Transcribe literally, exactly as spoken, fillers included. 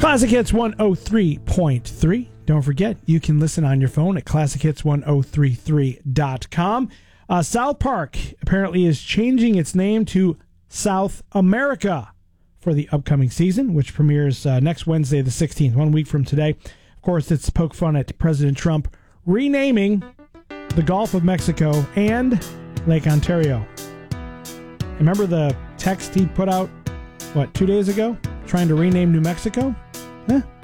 Classic Hits one oh three point three. Don't forget, you can listen on your phone at classic hits ten thirty-three dot com. Uh, South Park apparently is changing its name to South America for the upcoming season, which premieres uh, next Wednesday, the sixteenth, one week from today. Of course, it's poke fun at President Trump renaming the Gulf of Mexico and Lake Ontario. Remember the text he put out, what, two days ago, trying to rename New Mexico? Eh,